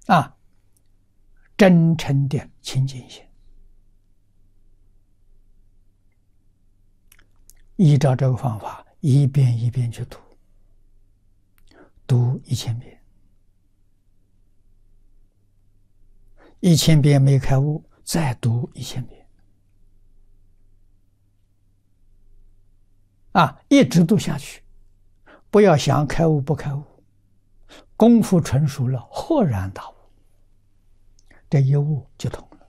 啊，真诚的清净心，依照这个方法，一遍一遍去读，读1000遍，1000遍没开悟，再读1000遍，啊，一直读下去，不要想开悟不开悟，功夫纯熟了，豁然大悟，这一悟就通了。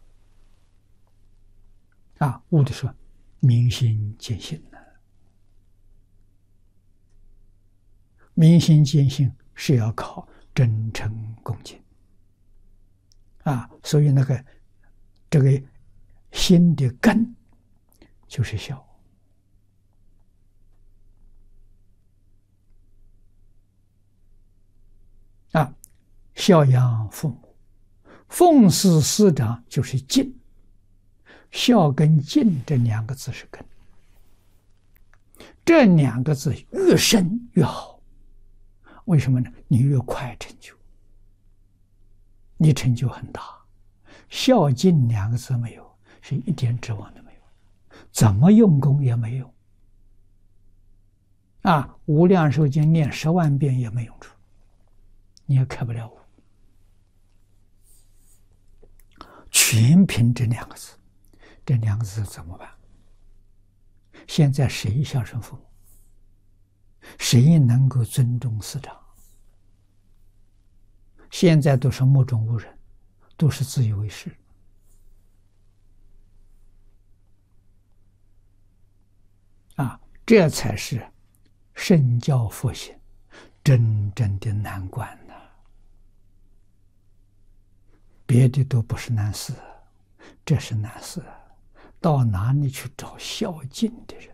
啊，悟的时候明心见性呢，明心见性是要靠真诚恭敬啊，所以这个心的根就是孝啊，孝养父母，奉事师长就是敬，孝跟敬这2个字是根，这2个字越深越好。为什么呢？你越快成就，你成就很大。孝敬2个字没有，是一点指望都没有，怎么用功也没用。啊，无量寿经念10万遍也没用处，你也开不了悟。全凭这2个字，这2个字怎么办？现在谁孝顺父母？谁能够尊重师长？现在都是目中无人，都是自以为是。啊，这才是圣教佛行真正的难关呢。别的都不是难事，这是难事。到哪里去找孝敬的人？